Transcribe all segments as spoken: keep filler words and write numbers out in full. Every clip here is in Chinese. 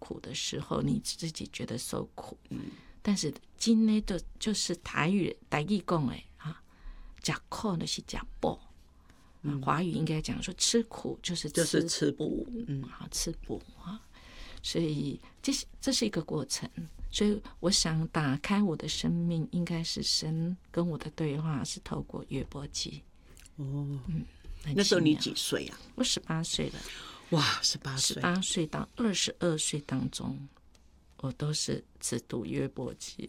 苦的时候，你自己觉得受苦。嗯，但是今呢，就就是台语台语讲的啊，吃苦的是吃补。嗯，华语应该讲说吃苦就是就是吃补，嗯，好吃补啊。所以这是这是一个过程。所以我想打开我的生命，应该是神跟我的对话是透过约伯记。 哦，嗯，那时候你几岁啊？ 我十八岁了。 哇，十八岁， 十八岁到二十二岁当中，我都是只读约伯记，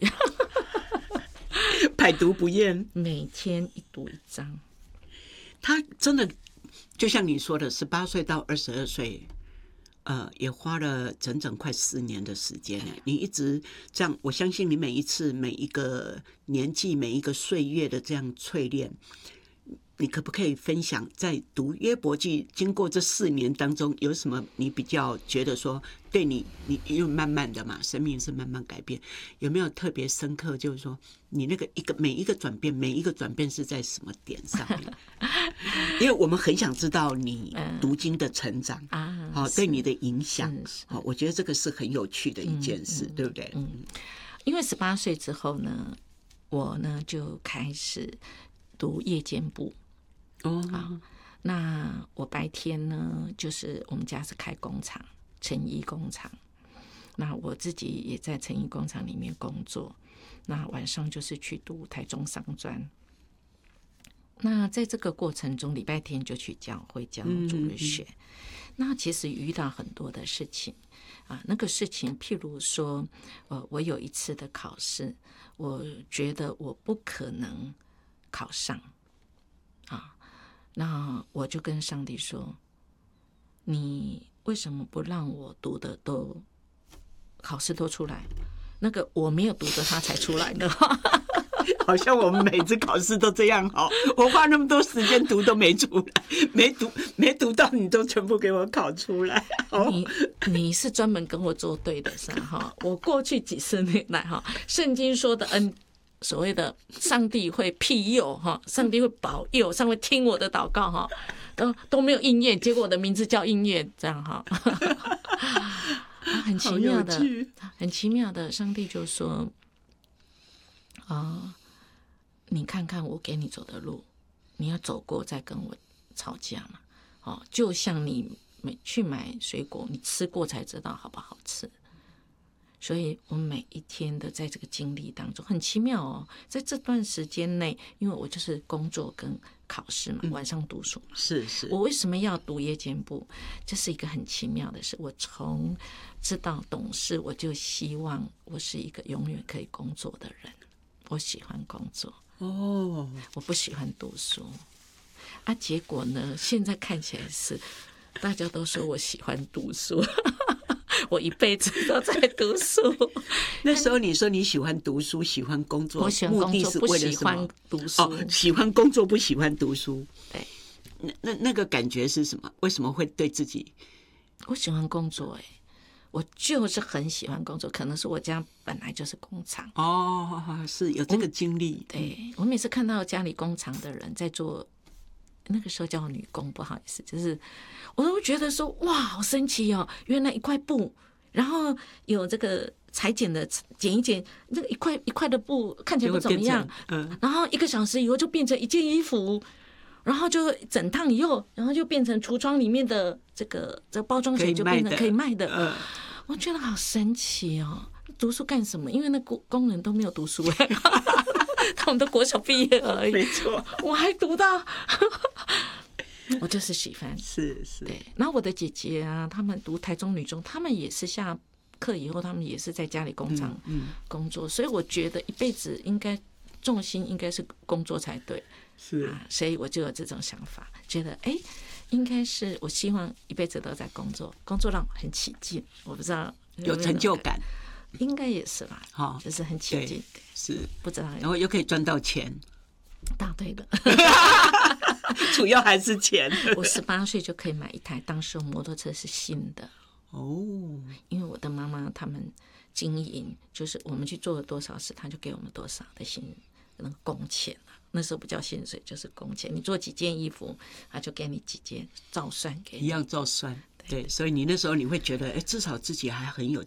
百读不厌， 每天一读一章。 他真的就像你说的，十八岁到二十二岁。呃，也花了整整快四年的时间呢。你一直这样，我相信你每一次、每一个年纪、每一个岁月的这样淬炼，你可不可以分享，在读约伯记经过这四年当中，有什么你比较觉得说，对你，你因为慢慢的嘛，生命是慢慢改变，有没有特别深刻？就是说，你那个一个每一个转变，每一个转变是在什么点上面？因为我们很想知道你读经的成长啊，好、嗯、对你的影响。好，我觉得这个是很有趣的一件事，嗯、对不对？ 嗯，因为十八岁之后呢，我呢就开始读夜间部。哦，啊，那我白天呢，就是我们家是开工厂，成衣工厂。那我自己也在成衣工厂里面工作。那晚上就是去读台中商专。那在这个过程中，礼拜天就去教会教主日学。嗯嗯，那其实遇到很多的事情啊，那个事情，譬如说，呃，我有一次的考试，我觉得我不可能考上啊，那我就跟上帝说：“你为什么不让我读的都考试都出来？那个我没有读的他才出来呢？” 好像我们每次考试都这样，好，我花那么多时间读都没出来，没读没读到，你都全部给我考出来。 你你是专门跟我作对的是哈？我过去几十年来哈，圣经说的恩，所谓的上帝会庇佑哈，上帝会保佑，上帝会听我的祷告哈，都都没有应验，结果我的名字叫应验，这样哈。很奇妙的，很奇妙的，上帝就说。啊、呃，你看看我给你走的路，你要走过再跟我吵架嘛？哦，就像你去买水果，你吃过才知道好不好吃。所以我每一天的在这个经历当中，很奇妙哦。在这段时间内，因为我就是工作跟考试嘛，晚上读书嘛， 嗯、是是。 我为什么要读夜间部？这是一个很奇妙的事。我从知道懂事，我就希望我是一个永远可以工作的人。我喜欢工作哦，我不喜欢读书啊。结果呢，现在看起来是大家都说我喜欢读书，我一辈子都在读书。 那时候你说你喜欢读书，喜欢工作， 我喜欢工作， 不喜欢读书。 哦，喜欢工作，不喜欢读书。 对， 那那那个感觉是什么？为什么会对自己？ 我喜欢工作、欸，哎。我就是很喜欢工作，可能是我家本来就是工厂哦，是有这个经历。 我对，我每次看到家里工厂的人在做，那个时候叫我女工，不好意思，就是我都觉得说哇，好神奇哦！原来一块布，然后有这个裁剪的剪一剪，那个一块一块的布看起来不怎么样，嗯，然后一个小时以后就变成一件衣服。然后就整烫以后，然后就变成橱窗里面的这个这包装纸就变成可以卖的。嗯，我觉得好神奇哦！读书干什么？因为那工工人都没有读书哎，他们都国小毕业而已。 没错， 我还读到，我就是喜欢。 是是。 对，然后我的姐姐啊，他们读台中女中，他们也是下课以后，他们也是在家里工厂工作，嗯嗯、所以我觉得一辈子应该重心应该是工作才对。 是、 啊，所以我就有这种想法，觉得哎，应该是我希望一辈子都在工作，工作让我很起劲。我不知道 有, 有, 有成就感， 应该也是吧？好、哦，就是很起劲， 是不知道， 然后又可以赚到钱， 答对了， 主要还是钱。 我十八岁就可以买一台，当时摩托车是新的哦，因为我的妈妈他们经营，就是我们去做了多少事，他就给我们多少的薪那个工钱啊。那时候不叫薪水，就是工钱。你做几件衣服，他就给你几件，照算给你， 一样照算。对，对，所以你那时候你会觉得，哎，至少自己还很有